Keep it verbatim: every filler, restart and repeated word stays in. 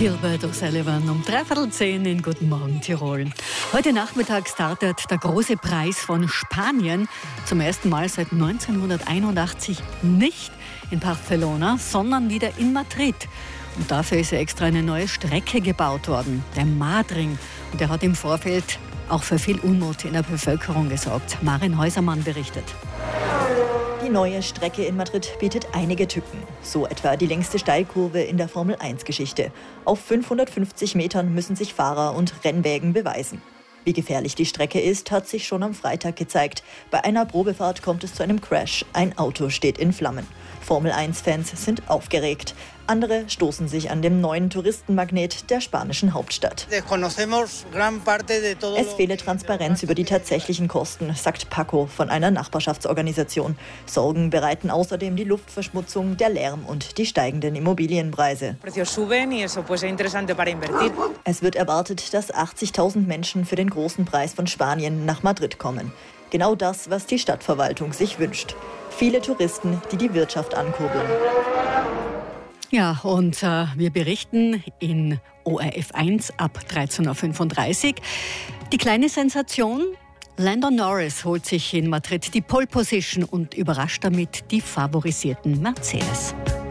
Gilbert O'Sullivan um dreiviertel zehn in Guten Morgen Tirol. Heute Nachmittag startet der große Preis von Spanien zum ersten Mal seit neunzehnhunderteinundachtzig nicht in Barcelona, sondern wieder in Madrid. Und dafür ist ja extra eine neue Strecke gebaut worden, der Madring. Und der hat im Vorfeld auch für viel Unmut in der Bevölkerung gesorgt. Marin Häusermann berichtet. Die neue Strecke in Madrid bietet einige Tücken. So etwa die längste Steilkurve in der Formel eins Geschichte. Auf fünfhundertfünfzig Metern müssen sich Fahrer und Rennwägen beweisen. Wie gefährlich die Strecke ist, hat sich schon am Freitag gezeigt. Bei einer Probefahrt kommt es zu einem Crash. Ein Auto steht in Flammen. Formel eins Fans sind aufgeregt. Andere stoßen sich an dem neuen Touristenmagnet der spanischen Hauptstadt. Es fehle Transparenz über die tatsächlichen Kosten, sagt Paco von einer Nachbarschaftsorganisation. Sorgen bereiten außerdem die Luftverschmutzung, der Lärm und die steigenden Immobilienpreise. Es wird erwartet, dass achtzigtausend Menschen für den großen Preis von Spanien nach Madrid kommen. Genau das, was die Stadtverwaltung sich wünscht. Viele Touristen, die die Wirtschaft ankurbeln. Ja, und äh, wir berichten in O R F eins ab dreizehn Uhr fünfunddreißig. Die kleine Sensation: Lando Norris holt sich in Madrid die Pole Position und überrascht damit die favorisierten Mercedes.